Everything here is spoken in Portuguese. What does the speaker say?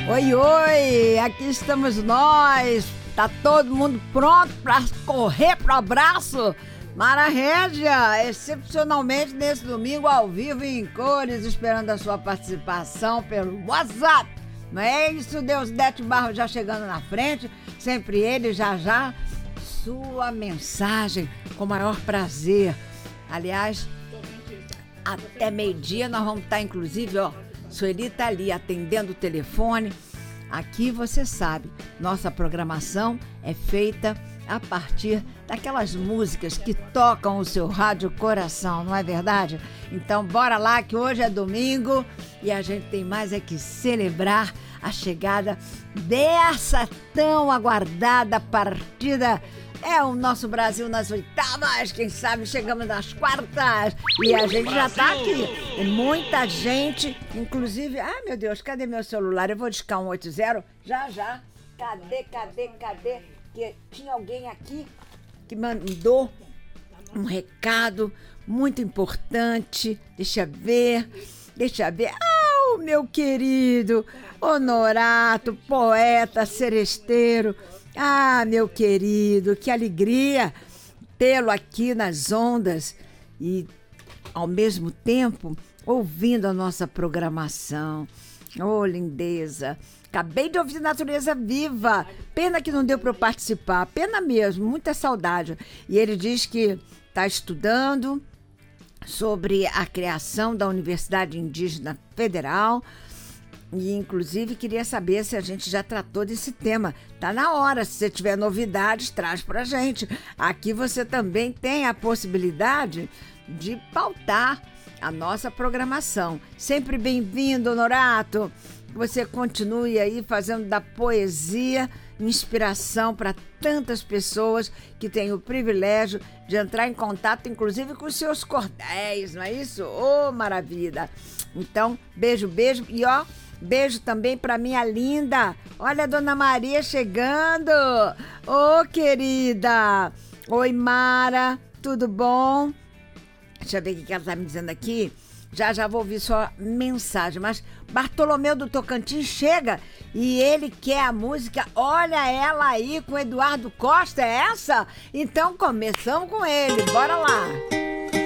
Oi, oi, aqui estamos nós. Tá todo mundo pronto para correr pro abraço? Mara Régia, excepcionalmente nesse domingo ao vivo e em cores, esperando a sua participação pelo WhatsApp. Não é isso, Deusdete Barros já chegando na frente, sempre ele, já, sua mensagem com o maior prazer. Aliás, até meio-dia nós vamos estar, inclusive, Sueli tá ali atendendo o telefone. Aqui você sabe, nossa programação é feita a partir daquelas músicas que tocam o seu rádio coração, não é verdade? Então bora lá que hoje é domingo e a gente tem mais é que celebrar a chegada dessa tão aguardada partida. É o nosso Brasil nas oitavas, quem sabe chegamos nas quartas e a gente já tá aqui. E muita gente, inclusive... Ai, meu Deus, cadê meu celular? Eu vou discar 180, já. Cadê? Que tinha alguém aqui que mandou um recado muito importante. Deixa ver. Ah, o meu querido Honorato, poeta, seresteiro. Ah, meu querido, que alegria tê-lo aqui nas ondas e, ao mesmo tempo, ouvindo a nossa programação. Oh, lindeza! Acabei de ouvir Natureza Viva. Pena que não deu para eu participar. Pena mesmo, muita saudade. E ele diz que está estudando sobre a criação da Universidade Indígena Federal. E, inclusive, queria saber se a gente já tratou desse tema. Tá na hora, se você tiver novidades, traz pra gente. Aqui você também tem a possibilidade de pautar a nossa programação. Sempre bem-vindo, Honorato. Você continue aí fazendo da poesia inspiração para tantas pessoas que têm o privilégio de entrar em contato, inclusive com os seus cordéis, não é isso? Ô, maravilha! Então, beijo e beijo também para minha linda. Olha a Dona Maria chegando. Ô, querida. Oi, Mara. Tudo bom? Deixa eu ver o que ela tá me dizendo aqui. Já vou ouvir sua mensagem. Mas Bartolomeu do Tocantins chega e ele quer a música Olha Ela Aí com Eduardo Costa. É essa? Então começamos com ele. Bora lá.